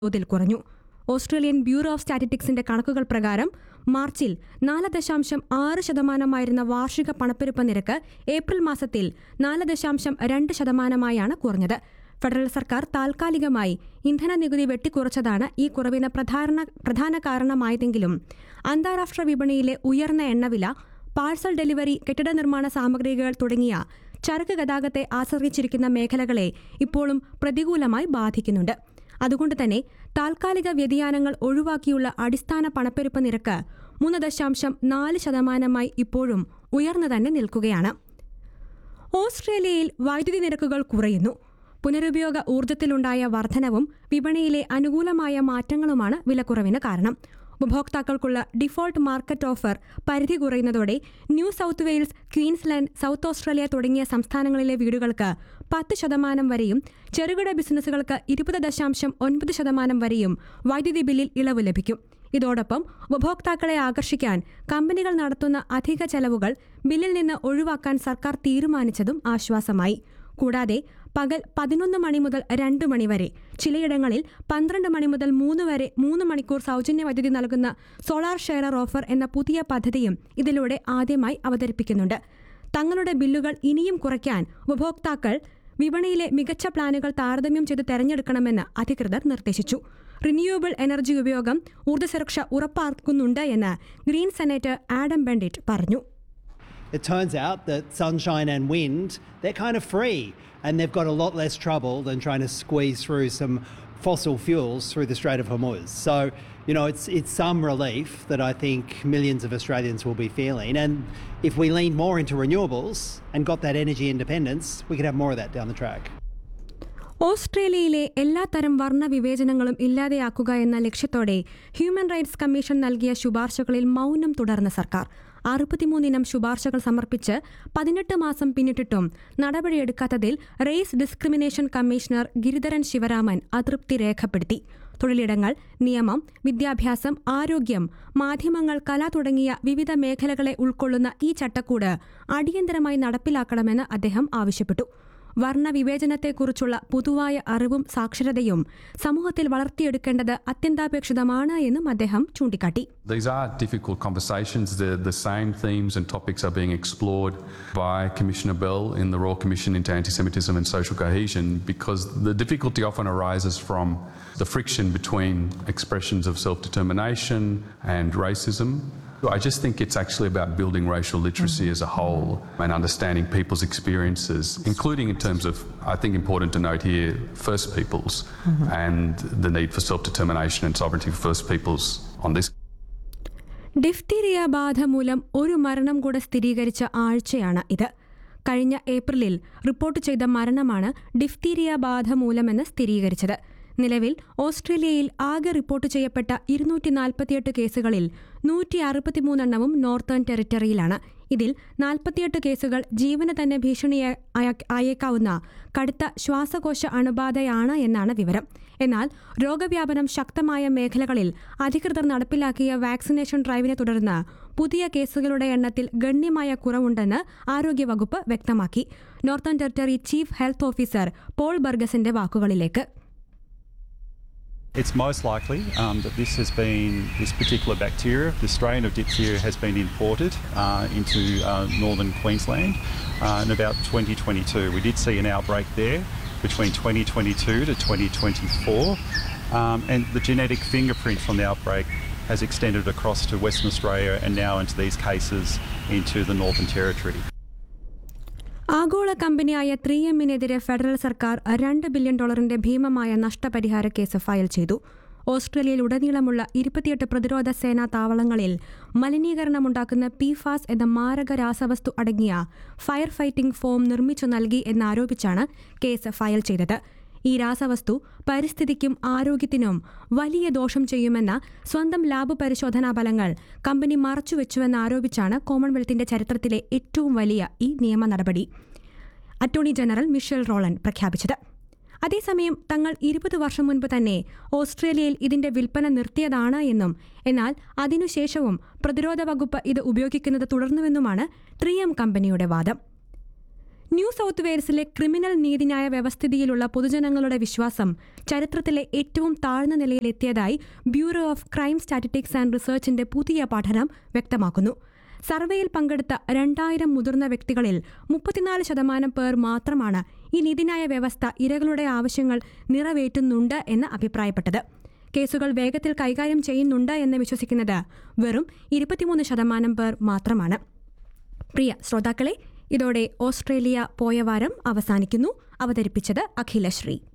തോതിൽ കുറഞ്ഞു. Australian bureau of സ്റ്റാറ്റിസ്റ്റിക്സിന്റെ കണക്കുകൾ പ്രകാരം മാർച്ചിൽ 4.6% വാർഷിക പണപ്പെരുപ്പ നിരക്ക് ഏപ്രിൽ മാസത്തിൽ 4.2% കുറഞ്ഞത്. ഫെഡറൽ സർക്കാർ താൽക്കാലികമായി ഇന്ധന നികുതി വെട്ടിക്കുറച്ചതാണ് ഈ കുറവിന് പ്രധാന കാരണമായതെങ്കിലും അന്താരാഷ്ട്ര വിപണിയിലെ ഉയർന്ന എണ്ണവില, പാഴ്സൽ ഡെലിവറി, കെട്ടിട നിർമ്മാണ സാമഗ്രികൾ തുടങ്ങിയ ചരക്ക് ഗതാഗതത്തെ ആശ്രയിച്ചിരിക്കുന്ന മേഖലകളെ ഇപ്പോഴും പ്രതികൂലമായി ബാധിക്കുന്നുണ്ട്. അതുകൊണ്ട് തന്നെ താൽക്കാലിക വ്യതിയാനങ്ങൾ ഒഴിവാക്കിയുള്ള അടിസ്ഥാന പണപ്പെരുപ്പ നിരക്ക് 3.4% ഇപ്പോഴും ഉയർന്നു തന്നെ നിൽക്കുകയാണ്. ഓസ്ട്രേലിയയിൽ വൈദ്യുതി നിരക്കുകൾ കുറയുന്നു. പുനരുപയോഗ ഊർജ്ജത്തിലുണ്ടായ വർധനവും വിപണിയിലെ അനുകൂലമായ മാറ്റങ്ങളുമാണ് വിലക്കുറവിന് കാരണം. ഉപഭോക്താക്കൾക്കുള്ള ഡിഫോൾട്ട് മാർക്കറ്റ് ഓഫർ പരിധി കുറയുന്നതോടെ new south Wales, Queensland, south Australia തുടങ്ങിയ സംസ്ഥാനങ്ങളിലെ വീടുകൾക്ക് 10% വരെയും ചെറുകിട ബിസിനസ്സുകൾക്ക് 20.9% വരെയും വൈദ്യുതി ബില്ലിൽ ഇളവ് ലഭിക്കും. ഇതോടൊപ്പം ഉപഭോക്താക്കളെ ആകർഷിക്കാൻ കമ്പനികൾ നടത്തുന്ന അധിക ചെലവുകൾ ബില്ലിൽ നിന്ന് ഒഴിവാക്കാൻ സർക്കാർ തീരുമാനിച്ചതും ആശ്വാസമായി. കൂടാതെ പകൽ 11 മണി മുതൽ 2 മണി വരെ, ചിലയിടങ്ങളിൽ 12 മണി മുതൽ 3 വരെ 3 മണിക്കൂർ സൗജന്യ വൈദ്യുതി നൽകുന്ന സോളാർ ഷെയറർ ഓഫർ എന്ന പുതിയ പദ്ധതിയും ഇതിലൂടെ ആദ്യമായി അവതരിപ്പിക്കുന്നുണ്ട്. തങ്ങളുടെ ബില്ലുകൾ ഇനിയും കുറയ്ക്കാൻ ഉപഭോക്താക്കൾ വിപണിയിലെ മികച്ച പ്ലാനുകൾ താരതമ്യം ചെയ്ത് തെരഞ്ഞെടുക്കണമെന്ന് അധികൃതർ നിർദ്ദേശിച്ചു. റിന്യൂവബിൾ എനർജി ഉപയോഗം ഊർജ്ജസുരക്ഷ ഉറപ്പാക്കുന്നുണ്ട് എന്ന് ഗ്രീൻ സെനറ്റർ ആഡം ബെൻഡിറ്റ് പറഞ്ഞു. It turns out that sunshine and wind, they're kind of free, and they've got a lot less trouble than trying to squeeze through some fossil fuels through the Strait of Hormuz. So, you know, it's some relief that I think millions of Australians will be feeling. And if we lean more into renewables and got that energy independence, we could have more of that down the track. ഓസ്ട്രേലിയയിലെ എല്ലാത്തരം വർണ്ണ വിവേചനങ്ങളും ഇല്ലാതെയാക്കുക എന്ന ലക്ഷ്യത്തോടെ human rights commission നൽകിയ ശുപാർശകളിൽ മൗനം തുടർന്ന സർക്കാർ 63 ഇനം ശുപാർശകൾ സമർപ്പിച്ച് 18 മാസം പിന്നിട്ടിട്ടും നടപടിയെടുക്കാത്തതിൽ raise discrimination commissioner Giridharan Sivaraman അതൃപ്തി രേഖപ്പെടുത്തി. തൊഴിലിടങ്ങൾ, നിയമം, വിദ്യാഭ്യാസം, ആരോഗ്യം, മാധ്യമങ്ങൾ, കല തുടങ്ങിയ വിവിധ മേഖലകളെ ഉൾക്കൊള്ളുന്ന ഈ ചട്ടക്കൂട് അടിയന്തരമായി നടപ്പിലാക്കണമെന്ന് അദ്ദേഹം ആവശ്യപ്പെട്ടു. വർണ്ണവിവേചനത്തെക്കുറിച്ചുള്ള പൊതുവായ അറിവും സാക്ഷരതയും സമൂഹത്തിൽ വളർത്തിയെടുക്കേണ്ടത് അത്യന്താപേക്ഷിതമാണ് എന്നും അദ്ദേഹം ചൂണ്ടിക്കാട്ടി. These are difficult conversations. The same themes and topics are being explored by Commissioner Bell in the Royal Commission into Anti-Semitism and Social Cohesion, because the difficulty often arises from the friction between expressions of self-determination and racism. I just think it's actually about building racial literacy as a whole and understanding people's experiences, including in terms of, I think important to note here, First Peoples and the need for self-determination and sovereignty for First Peoples on this. Diphtheria ബാധ മൂലം ഒരു മരണം കൂടെ സ്ഥിരീകരിച്ച ആഴ്ചയാണ് ഇത്. കഴിഞ്ഞ ഏപ്രിലിൽ റിപ്പോർട്ട് ചെയ്ത മരണമാണ് ഡിഫ്തീരിയ ബാധ മൂലമെന്ന് സ്ഥിരീകരിച്ചത്. നിലവിൽ ഓസ്ട്രേലിയയിൽ ആകെ റിപ്പോർട്ട് ചെയ്യപ്പെട്ട 248 കേസുകളിൽ 163 നോർത്തേൺ ടെറിട്ടറിയിലാണ്. ഇതിൽ 48 കേസുകൾ ജീവന് തന്നെ ഭീഷണിയായേക്കാവുന്ന കടുത്ത ശ്വാസകോശ അണുബാധയാണ് എന്നാണ് വിവരം. എന്നാൽ രോഗവ്യാപനം ശക്തമായ മേഖലകളിൽ അധികൃതർ നടപ്പിലാക്കിയ വാക്സിനേഷൻ ഡ്രൈവിനെ തുടർന്ന് പുതിയ കേസുകളുടെ എണ്ണത്തിൽ ഗണ്യമായ കുറവുണ്ടെന്ന് ആരോഗ്യവകുപ്പ് വ്യക്തമാക്കി. Northern territory chief health officer Paul ബർഗസിന്റെ വാക്കുകളിലേക്ക്. It's most likely that this particular bacteria, the strain of diphtheria, has been imported into northern Queensland in about 2022. We did see an outbreak there between 2022 to 2024, and the genetic fingerprint from the outbreak has extended across to Western Australia and now into these cases into the Northern Territory. ആഗോള കമ്പനിയായ 3Mനെതിരെ federal സർക്കാർ $2 billion ഭീമമായ നഷ്ടപരിഹാര case file ചെയ്തു. ഓസ്ട്രേലിയയിൽ ഉടനീളമുള്ള 28 പ്രതിരോധ സേനാ താവളങ്ങളിൽ മലിനീകരണമുണ്ടാക്കുന്ന PFAS എന്ന മാരക രാസവസ്തു അടങ്ങിയ ഫയർ ഫൈറ്റിംഗ് ഫോം നിർമ്മിച്ചു നൽകി എന്നാരോപിച്ചാണ് കേസ് ഫയൽ ചെയ്തത്. ഈ രാസവസ്തു പരിസ്ഥിതിക്കും ആരോഗ്യത്തിനും വലിയ ദോഷം ചെയ്യുമെന്ന സ്വന്തം ലാബ് പരിശോധനാ ഫലങ്ങൾ കമ്പനി മറച്ചുവെച്ചുവെന്നാരോപിച്ചാണ് കോമൺവെൽത്തിന്റെ ചരിത്രത്തിലെ ഏറ്റവും വലിയ ഈ നിയമ നടപടി അറ്റോർണി ജനറൽ മിഷേൽ റോളൻ പ്രഖ്യാപിച്ചത്. അതേസമയം തങ്ങൾ 20 വർഷം മുൻപ് തന്നെ ഓസ്ട്രേലിയയിൽ ഇതിന്റെ വിൽപ്പന നിർത്തിയതാണ് എന്നും എന്നാൽ അതിനുശേഷവും പ്രതിരോധ വകുപ്പ് ഇത് ഉപയോഗിക്കുന്നത് തുടർന്നുവെന്നുമാണ് 3M കമ്പനിയുടെ വാദം. ന്യൂ സൗത്ത് വെയിൽസിലെ ക്രിമിനൽ നീതിന്യായ വ്യവസ്ഥിതിയിലുള്ള പൊതുജനങ്ങളുടെ വിശ്വാസം ചരിത്രത്തിലെ ഏറ്റവും താഴ്ന്ന നിലയിലെത്തിയതായി bureau of crime statistics and റിസർച്ചിന്റെ പുതിയ പഠനം വ്യക്തമാക്കുന്നു. സർവേയിൽ പങ്കെടുത്ത 2000 മുതിർന്ന വ്യക്തികളിൽ 34% പേർ മാത്രമാണ് ഈ നീതിന്യായ വ്യവസ്ഥ ഇരകളുടെ ആവശ്യങ്ങൾ നിറവേറ്റുന്നുണ്ട് എന്ന് അഭിപ്രായപ്പെട്ടത്. കേസുകൾ വേഗത്തിൽ കൈകാര്യം ചെയ്യുന്നുണ്ട് എന്ന് വിശ്വസിക്കുന്നത് വെറും 23% പേർ മാത്രമാണ്. പ്രിയ ശ്രോതാക്കളെ, ഇതോടെ ഓസ്ട്രേലിയ പോയ വാരം അവസാനിക്കുന്നു. അവതരിപ്പിച്ചത് അഖിലശ്രീ.